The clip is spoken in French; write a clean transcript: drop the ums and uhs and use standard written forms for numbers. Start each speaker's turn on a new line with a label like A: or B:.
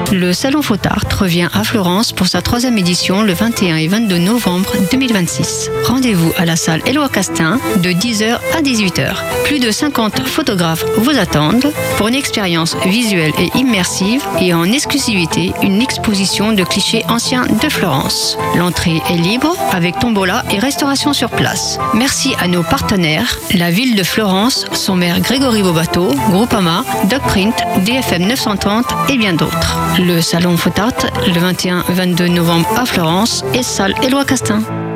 A: Le Salon Fautart revient à Florence pour sa 3e édition le 21 et 22 novembre 2026. Rendez-vous à la salle Éloi Castin de 10h à 18h. Plus de 50 photographes vous attendent pour une expérience visuelle et immersive et en exclusivité une exposition de clichés anciens de Florence. L'entrée est libre avec tombola et restauration sur place. Merci à nos partenaires, la ville de Florence, son maire Grégory Bobato, Groupama, Docprint, DFM 930 et bien d'autres. Le Salon Fautart, le 21-22 novembre à Florence et salle Éloi Castin.